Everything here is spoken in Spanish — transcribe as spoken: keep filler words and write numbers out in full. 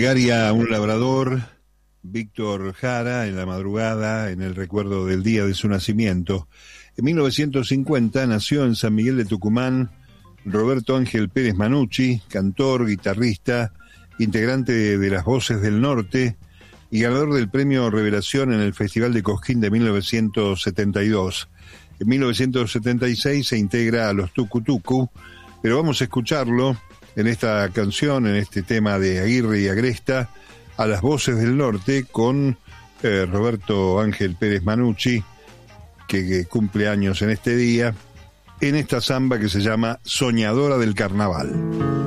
Plegaria a un labrador, Víctor Jara, en la madrugada, en el recuerdo del día de su nacimiento. En mil novecientos cincuenta nació en San Miguel de Tucumán Roberto Ángel Pérez Manucci, cantor, guitarrista, integrante de, de Las Voces del Norte y ganador del premio Revelación en el Festival de Cosquín de mil novecientos setenta y dos. En mil novecientos setenta y seis se integra a los Tucu Tucu, pero vamos a escucharlo en esta canción, en este tema de Aguirre y Agresta, a Las Voces del Norte, con eh, Roberto Ángel Pérez Manucci, que, que cumple años en este día, en esta samba que se llama Soñadora del Carnaval.